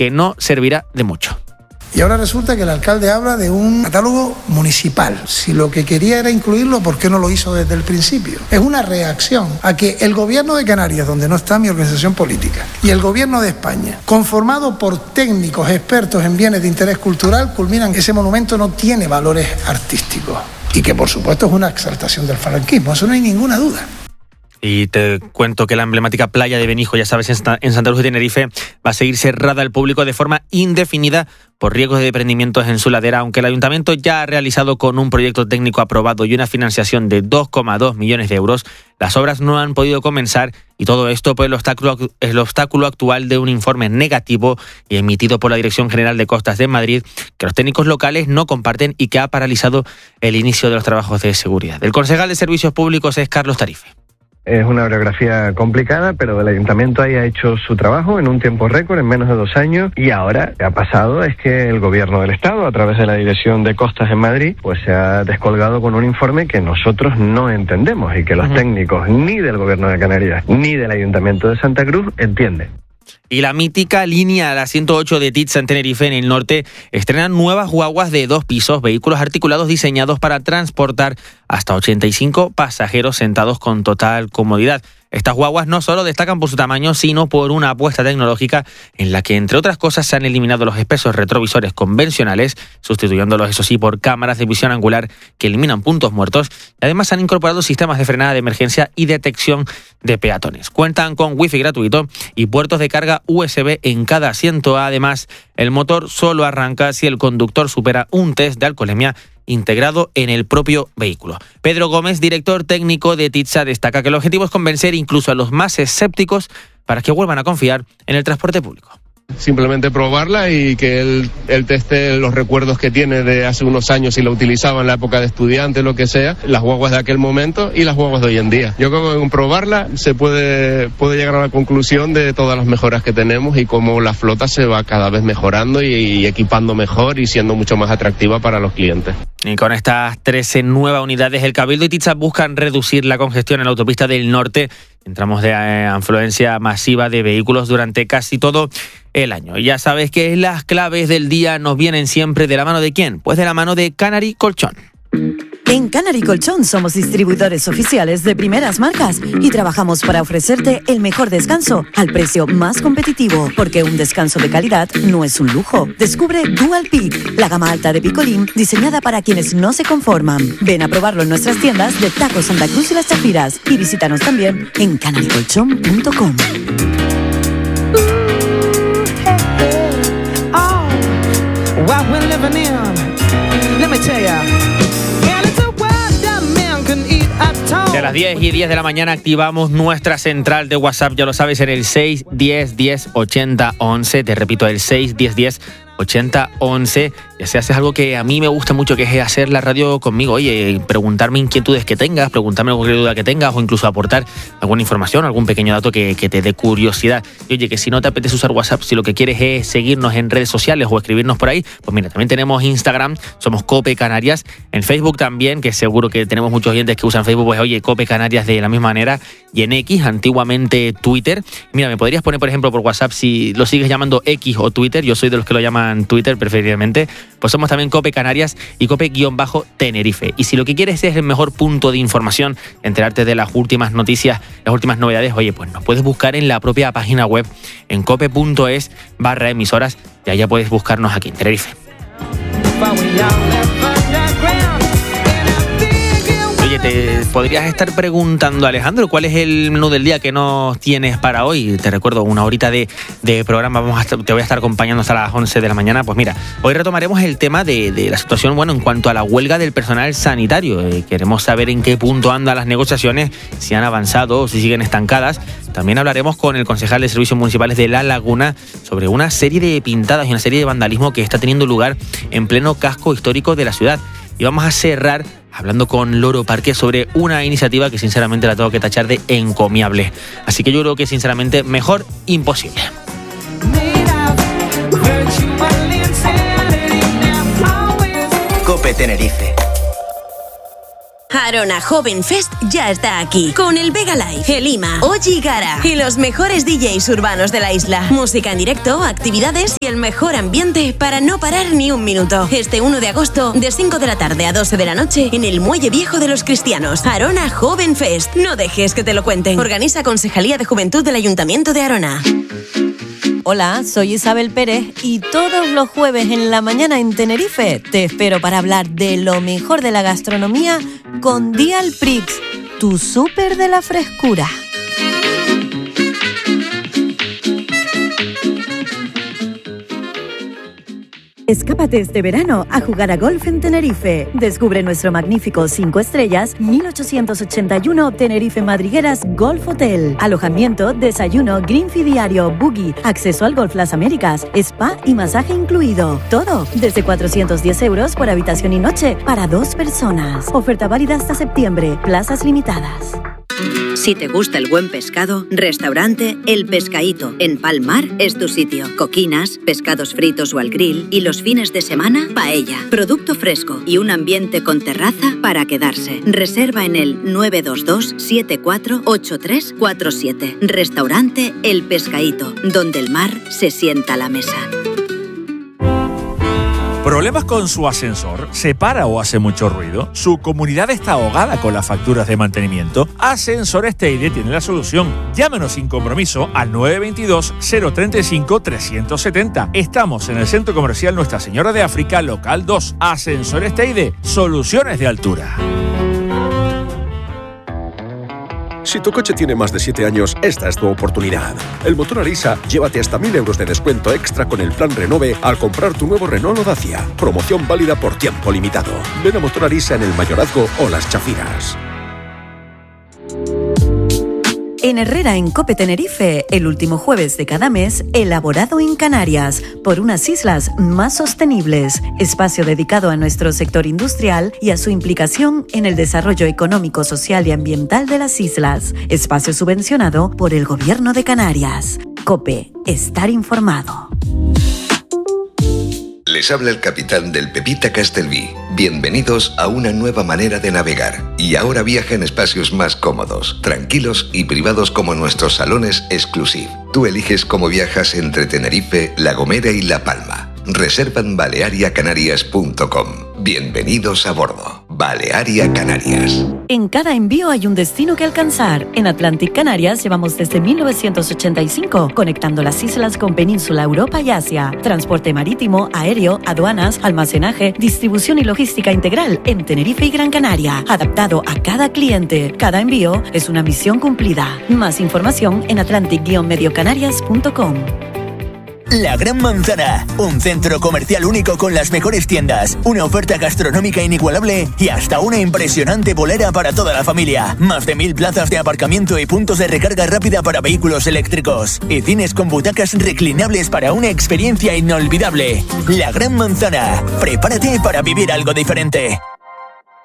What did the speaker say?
que no servirá de mucho. Y ahora resulta que el alcalde habla de un catálogo municipal. Si lo que quería era incluirlo, ¿por qué no lo hizo desde el principio? Es una reacción a que el gobierno de Canarias, donde no está mi organización política, y el gobierno de España, conformado por técnicos expertos en bienes de interés cultural, culminan que ese monumento no tiene valores artísticos. Y que por supuesto es una exaltación del franquismo, eso no hay ninguna duda. Y te cuento que la emblemática playa de Benijo, ya sabes, en Santa Cruz de Tenerife, va a seguir cerrada al público de forma indefinida por riesgos de desprendimientos en su ladera, aunque el ayuntamiento ya ha realizado con un proyecto técnico aprobado y una financiación de 2,2 millones de euros, las obras no han podido comenzar y todo esto por el obstáculo actual de un informe negativo emitido por la Dirección General de Costas de Madrid, que los técnicos locales no comparten y que ha paralizado el inicio de los trabajos de seguridad. El concejal de Servicios Públicos es Carlos Tarife. Es una orografía complicada, pero el ayuntamiento ahí ha hecho su trabajo en un tiempo récord, en menos de 2 años, y ahora lo que ha pasado es que el gobierno del Estado, a través de la Dirección de Costas en Madrid, pues se ha descolgado con un informe que nosotros no entendemos y que los técnicos ni del gobierno de Canarias ni del ayuntamiento de Santa Cruz entienden. Y la mítica línea, la 108 de Titsa en Tenerife, en el norte, estrenan nuevas guaguas de 2 pisos, vehículos articulados diseñados para transportar hasta 85 pasajeros sentados con total comodidad. Estas guaguas no solo destacan por su tamaño, sino por una apuesta tecnológica en la que, entre otras cosas, se han eliminado los espejos retrovisores convencionales, sustituyéndolos, eso sí, por cámaras de visión angular que eliminan puntos muertos. Y además se han incorporado sistemas de frenada de emergencia y detección de peatones. Cuentan con wifi gratuito y puertos de carga USB en cada asiento. Además, el motor solo arranca si el conductor supera un test de alcoholemia integrado en el propio vehículo. Pedro Gómez, director técnico de Titsa, destaca que el objetivo es convencer incluso a los más escépticos para que vuelvan a confiar en el transporte público. Simplemente probarla y que él teste los recuerdos que tiene de hace unos años, si la utilizaba en la época de estudiante, lo que sea, las guaguas de aquel momento y las guaguas de hoy en día. Yo creo que con probarla se puede llegar a la conclusión de todas las mejoras que tenemos y cómo la flota se va cada vez mejorando y equipando mejor y siendo mucho más atractiva para los clientes. Y con estas 13 nuevas unidades, el Cabildo y Titsa buscan reducir la congestión en la autopista del norte en tramos de afluencia masiva de vehículos durante casi todo el año. Y ya sabes que las claves del día nos vienen siempre de la mano de ¿quién? Pues de la mano de Canary Colchón. En Canary Colchón somos distribuidores oficiales de primeras marcas y trabajamos para ofrecerte el mejor descanso al precio más competitivo, porque un descanso de calidad no es un lujo. Descubre Dual Peak, la gama alta de Picolín diseñada para quienes no se conforman. Ven a probarlo en nuestras tiendas de Taco Santa Cruz y Las Chafiras y visítanos también en canarycolchón.com. De las 10:10 de la mañana activamos nuestra central de WhatsApp, ya lo sabes, en el 610 10 80 11. Te repito, el 610 10 80 11. Ya se hace algo que a mí me gusta mucho, que es hacer la radio conmigo. Oye, preguntarme inquietudes que tengas, preguntarme cualquier duda que tengas o incluso aportar alguna información, algún pequeño dato que te dé curiosidad. Y oye, que si no te apetece usar WhatsApp, si lo que quieres es seguirnos en redes sociales o escribirnos por ahí, pues mira, también tenemos Instagram, somos Cope Canarias, en Facebook también, que seguro que tenemos muchos oyentes que usan Facebook, pues oye, Cope Canarias de la misma manera, y en X, antiguamente Twitter. Mira, me podrías poner, por ejemplo, por WhatsApp, si lo sigues llamando X o Twitter, yo soy de los que lo llaman Twitter preferiblemente, pues somos también Cope Canarias y Cope-Tenerife. Y si lo que quieres es el mejor punto de información, enterarte de las últimas noticias, las últimas novedades, oye, pues nos puedes buscar en la propia página web, en cope.es/emisoras, y allá puedes buscarnos aquí en Tenerife. Oye, te podrías estar preguntando, Alejandro, ¿cuál es el menú del día que nos tienes para hoy? Te recuerdo, una horita de programa, te voy a estar acompañando hasta las 11 de la mañana. Pues mira, hoy retomaremos el tema de la situación, bueno, en cuanto a la huelga del personal sanitario. Queremos saber en qué punto andan las negociaciones, si han avanzado o si siguen estancadas. También hablaremos con el concejal de Servicios Municipales de La Laguna sobre una serie de pintadas y una serie de vandalismo que está teniendo lugar en pleno casco histórico de la ciudad. Y vamos a cerrar hablando con Loro Parque sobre una iniciativa que sinceramente la tengo que tachar de encomiable. Así que yo creo que sinceramente mejor imposible. Cope Tenerife. Arona Joven Fest ya está aquí, con el Vega Live, Elima, Oji Gara y los mejores DJs urbanos de la isla. Música en directo, actividades y el mejor ambiente para no parar ni un minuto. Este 1 de agosto, de 5 de la tarde a 12 de la noche, en el Muelle Viejo de los Cristianos. Arona Joven Fest. No dejes que te lo cuenten. Organiza Concejalía de Juventud del Ayuntamiento de Arona. Hola, soy Isabel Pérez y todos los jueves en la mañana en Tenerife te espero para hablar de lo mejor de la gastronomía con Dial Prix, tu súper de la frescura. Escápate este verano a jugar a golf en Tenerife. Descubre nuestro magnífico 5 estrellas 1881 Tenerife Madrigueras Golf Hotel. Alojamiento, desayuno, green fee diario, buggy, acceso al Golf Las Américas, spa y masaje incluido. Todo desde 410 euros por habitación y noche para 2 personas. Oferta válida hasta septiembre. Plazas limitadas. Si te gusta el buen pescado, restaurante El Pescaíto en Palmar es tu sitio. Coquinas, pescados fritos o al grill y los fines de semana, paella, producto fresco y un ambiente con terraza para quedarse. Reserva en el 922-748347. Restaurante El Pescaíto, donde el mar se sienta a la mesa. ¿Problemas con su ascensor? ¿Se para o hace mucho ruido? ¿Su comunidad está ahogada con las facturas de mantenimiento? Ascensores Teide tiene la solución. Llámenos sin compromiso al 922-035-370. Estamos en el Centro Comercial Nuestra Señora de África, local 2. Ascensores Teide, soluciones de altura. Si tu coche tiene más de 7 años, esta es tu oportunidad. El motor Arisa, llévate hasta 1.000 euros de descuento extra con el plan Renove al comprar tu nuevo Renault o Dacia. Promoción válida por tiempo limitado. Ven a Motor Arisa en el Mayorazgo o Las Chafiras. En Herrera, en Cope Tenerife, el último jueves de cada mes, elaborado en Canarias, por unas islas más sostenibles. Espacio dedicado a nuestro sector industrial y a su implicación en el desarrollo económico, social y ambiental de las islas. Espacio subvencionado por el Gobierno de Canarias. Cope, estar informado. Les habla el capitán del Pepita Castelví. Bienvenidos a una nueva manera de navegar. Y ahora viaja en espacios más cómodos, tranquilos y privados como nuestros salones exclusive. Tú eliges cómo viajas entre Tenerife, La Gomera y La Palma. Reserva en baleariacanarias.com. Bienvenidos a bordo. Balearia Canarias. En cada envío hay un destino que alcanzar. En Atlantic Canarias llevamos desde 1985, conectando las islas con Península, Europa y Asia. Transporte marítimo, aéreo, aduanas, almacenaje, distribución y logística integral en Tenerife y Gran Canaria. Adaptado a cada cliente. Cada envío es una misión cumplida. Más información en atlantic-mediocanarias.com. La Gran Manzana, un centro comercial único con las mejores tiendas, una oferta gastronómica inigualable y hasta una impresionante bolera para toda la familia. Más de 1.000 plazas de aparcamiento y puntos de recarga rápida para vehículos eléctricos. Y cines con butacas reclinables para una experiencia inolvidable. La Gran Manzana, prepárate para vivir algo diferente.